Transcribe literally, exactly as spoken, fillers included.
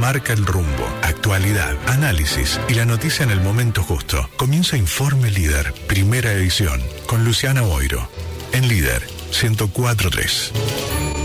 marca el rumbo, actualidad, análisis y la noticia en el momento justo. Comienza Informe Líder, primera edición, con Luciana Boiro, en Líder ciento cuatro punto tres.